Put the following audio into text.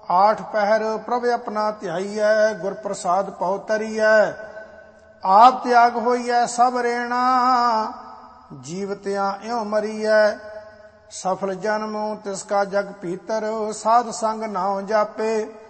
आठ पहर प्रभ अपना ध्याईਐ, गुर प्रसाद पौ तरीਐ। आप त्याग होइਐ सब रेणा, जीवत्यां इਉ मरीਐ। सफल जन्म तिसका जग भीतर, साध संग नाम जापे।